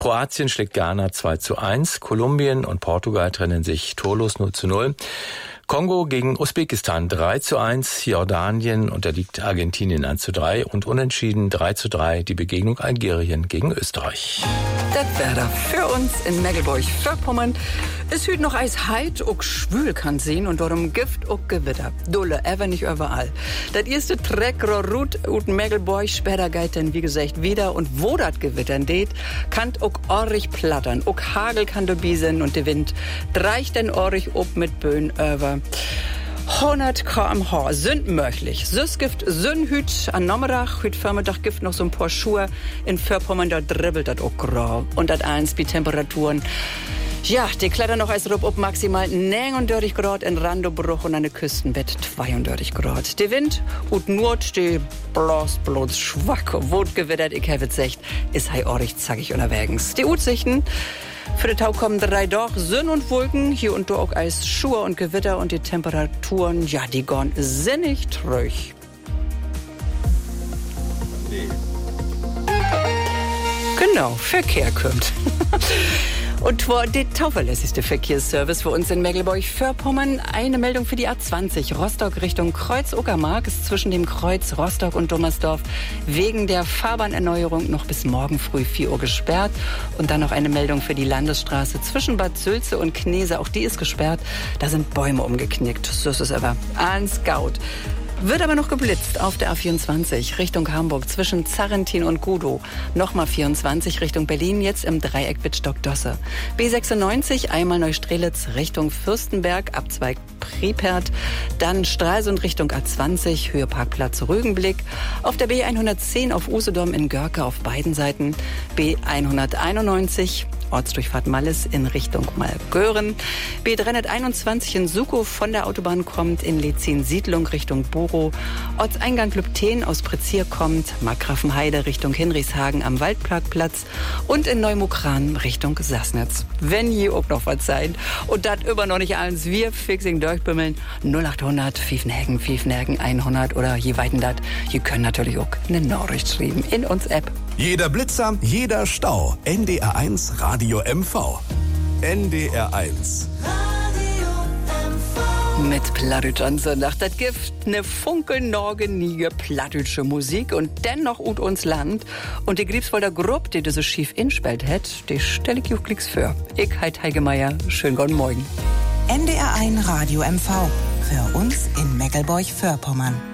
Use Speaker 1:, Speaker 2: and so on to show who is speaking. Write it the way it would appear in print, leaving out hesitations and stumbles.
Speaker 1: Kroatien schlägt Ghana 2:1. Kolumbien und Portugal trennen sich torlos 0:0. Kongo gegen Usbekistan 3:1, Jordanien unterliegt Argentinien 1:3 und unentschieden 3:3 die Begegnung Algerien gegen Österreich.
Speaker 2: Das wäre für uns in Mecklenburg-Vorpommern. Es hüt noch eis heit und schwül kann sehen und darum Gift und Gewitter. Dulle, aber nicht überall. Das erste Trecker Rut und Mecklenburg später geht dann wie gesagt wieder und wo das Gewittern geht, kann auch orrig plattern. Auch Hagel kann dabei sein und der Wind dreicht dann orrig ob mit Böen über 100 km/h sind möglich. Süß Gift Hüt an Nommerach, hüt Vormittag Gift noch so ein paar Schuhe in Vorpommern, da dribbelt das auch grau. Und das eins bei Temperaturen. Ja, die klettern noch als Rupp ob maximal 39 Grad in Randobruch und an der Küstenbett 32 Grad. Der Wind und Nord, die bloß schwach, wot gewittert, ich habe es gesagt, ist hei orrig zackig unterwegs. Die Aussichten für den Tag kommen 3 Tage, Sonne und Wolken, hier und da auch Eis, Schur und Gewitter und die Temperaturen, ja, die gehen sinnig tröch. Nee. Genau, Verkehr kommt. Und zwar der zuverlässigste Verkehrsservice für uns in Mecklenburg-Vorpommern. Eine Meldung für die A20 Rostock Richtung Kreuz-Uckermark ist zwischen dem Kreuz Rostock und Dommersdorf wegen der Fahrbahnerneuerung noch bis morgen früh 4 Uhr gesperrt. Und dann noch eine Meldung für die Landesstraße zwischen Bad Sülze und Knese. Auch die ist gesperrt. Da sind Bäume umgeknickt. So ist es aber. Ein Scout. Wird aber noch geblitzt auf der A24 Richtung Hamburg zwischen Zarrentin und Gudow. Nochmal 24 Richtung Berlin, jetzt im Dreieck Wittstock-Dosse. B96 einmal Neustrelitz Richtung Fürstenberg, Abzweig Pripert. Dann Stralsund Richtung A20, Höheparkplatz Rügenblick. Auf der B110 auf Usedom in Görke auf beiden Seiten. B191 Ortsdurchfahrt Malles in Richtung Malgören. B321 in Sukow von der Autobahn kommt in Lezin-Siedlung Richtung Boro. Ortseingang Lübten aus Prezier kommt Markgrafenheide Richtung Hinrichshagen am Waldparkplatz und in Neumukran Richtung Sassnitz. Wenn je auch noch was sein und das über noch nicht alles, wir fixing durchbümmeln 0800 Fiefenhägen 100 oder je weiten dat. Je können natürlich auch eine Nachricht schreiben in uns App.
Speaker 3: Jeder Blitzer, jeder Stau. NDR1 Radio MV. NDR1.
Speaker 2: Mit Plattdeutsch an Sonntag, das gibt eine funkelnorgenige plattdeutsche Musik und dennoch ut uns Land. Und die Griebswolder Gruppe, die das so schief inspelt hat, die stelle ich auch glicks für. Ich heit Heike Meier, schönen guten Morgen.
Speaker 4: NDR1 Radio MV. Für uns in Mecklenburg-Vorpommern.